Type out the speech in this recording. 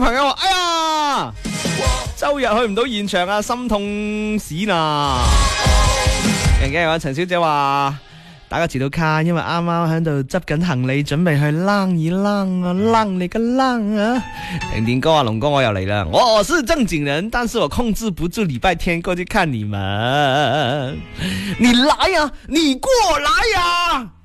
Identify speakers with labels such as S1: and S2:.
S1: 朋友話：哎呀，周日去唔到現場啊，心痛死啦！人嘅話，陳小姐話打個遲到卡，因為啱啱喺度執緊行李，準備去啷一啷啊，啷你個啷啊！點哥啊，龍哥我又嚟啦，我是正經人，但是我控制不住禮拜天過去看你們。你來呀，你過來呀！